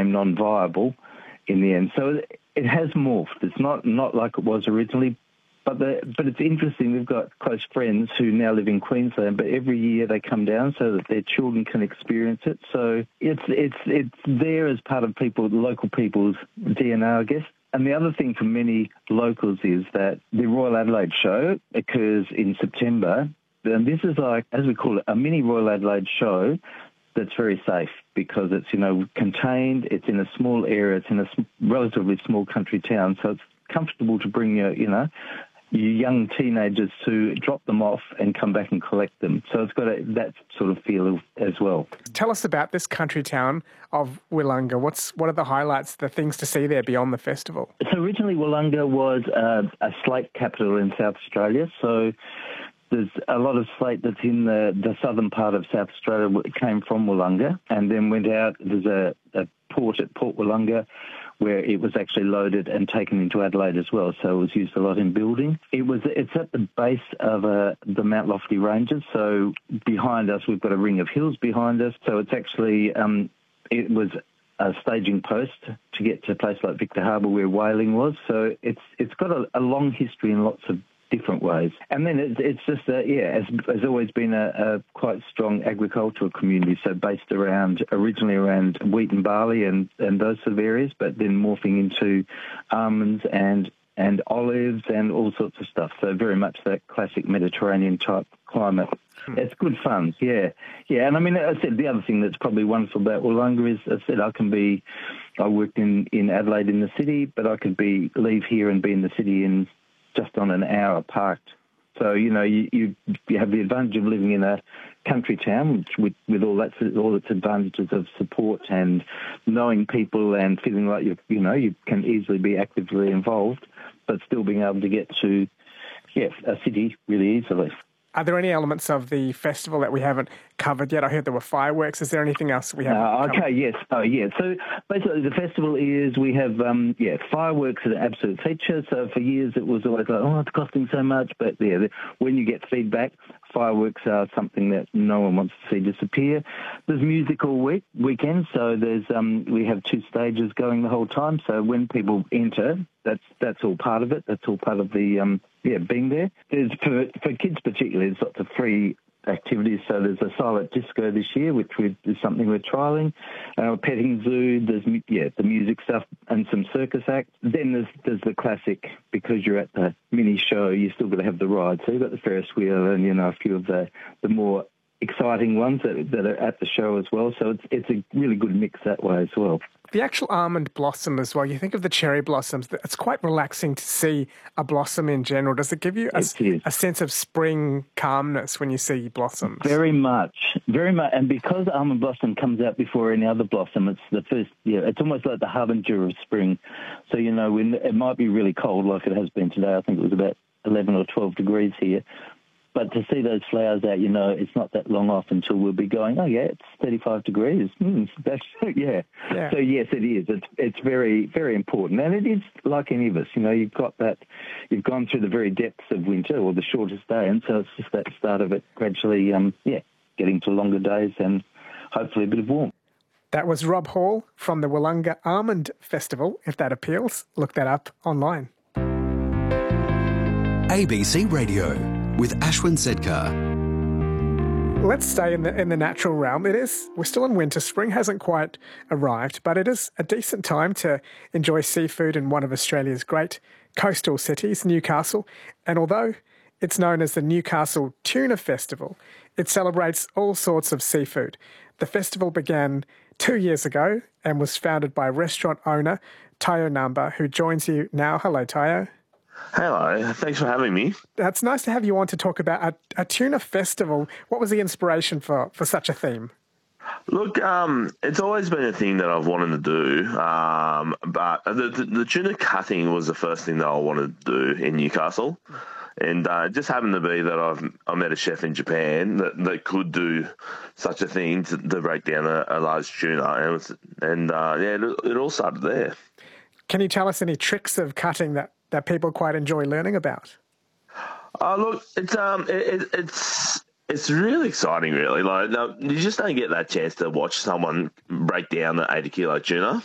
became non-viable in the end. So it has morphed. It's not like it was originally. But it's interesting. We've got close friends who now live in Queensland, but every year they come down so that their children can experience it. So it's there as part of local people's DNA, I guess. And the other thing for many locals is that the Royal Adelaide show occurs in September, and this is like, as we call it, a mini Royal Adelaide show that's very safe because it's contained. It's in a small area. It's in a relatively small country town, so it's comfortable to bring your young teenagers to drop them off and come back and collect them. So it's got that sort of feel as well. Tell us about this country town of Willunga. What are the highlights, the things to see there beyond the festival? So originally Willunga was a slate capital in South Australia. So there's a lot of slate that's in the southern part of South Australia. It came from Willunga and then went out. There's a port at Port Willunga where it was actually loaded and taken into Adelaide as well. So it was used a lot in building. It's at the base of the Mount Lofty Ranges. So behind us, we've got a ring of hills behind us. So it's actually, it was a staging post to get to a place like Victor Harbour where whaling was. So it's got a long history in lots of different ways. And then it's just, has always been a quite strong agricultural community, so based originally around wheat and barley and those sort of areas, but then morphing into almonds and olives and all sorts of stuff. So very much that classic Mediterranean type climate. It's good fun, yeah. And I mean, I said the other thing that's probably wonderful about Willunga is, I said, I worked in Adelaide in the city, but I could leave here and be in the city in just on an hour parked. So, you have the advantage of living in a country town with all its advantages of support and knowing people and feeling like you can easily be actively involved, but still being able to get to a city really easily. Are there any elements of the festival that we haven't covered yet? I heard there were fireworks. Is there anything else we haven't covered? Yes. Oh, yeah. So basically the festival is we have, fireworks are an absolute feature. So for years it was always like, it's costing so much. But when you get feedback, fireworks are something that no one wants to see disappear. There's music all weekend. So we have 2 stages going the whole time. So when people enter, that's all part of it. That's all part of the being there. There's for kids particularly, there's lots of free activities. So there's a silent disco this year, which is something we're trialling. Petting zoo. There's the music stuff and some circus acts. Then there's the classic, because you're at the mini show, you still got to have the ride. So you've got the Ferris wheel and a few of the more exciting ones that are at the show as well. So it's a really good mix that way as well. The actual almond blossom as well, you think of the cherry blossoms, it's quite relaxing to see a blossom in general. Does it give you a sense of spring calmness when you see blossoms? Very much. And because almond blossom comes out before any other blossom, it's the first, it's almost like the harbinger of spring. So, when it might be really cold like it has been today. I think it was about 11 or 12 degrees here. But to see those flowers out, it's not that long off until we'll be going, it's 35 degrees. Yeah. So, yes, it is. It's very, very important. And it is like any of us, you've got that, you've gone through the very depths of winter or the shortest day. And so it's just that start of it gradually, getting to longer days and hopefully a bit of warmth. That was Rob Hall from the Willunga Almond Festival. If that appeals, look that up online. ABC Radio with Ashwin Sedkar. Let's stay in the natural realm. We're still in winter. Spring hasn't quite arrived, but it is a decent time to enjoy seafood in one of Australia's great coastal cities, Newcastle. And although it's known as the Newcastle Tuna Festival, it celebrates all sorts of seafood. The festival began 2 years ago and was founded by restaurant owner Tayo Namba, who joins you now. Hello, Tayo. Hello, thanks for having me. It's nice to have you on to talk about a tuna festival. What was the inspiration for such a theme? Look, it's always been a thing that I've wanted to do, but the tuna cutting was the first thing that I wanted to do in Newcastle. And it just happened to be that I met a chef in Japan that could do such a thing to break down a large tuna. It all started there. Can you tell us any tricks of cutting that people quite enjoy learning about? Look, it's really exciting, really. You just don't get that chance to watch someone break down the 80-kilo tuna.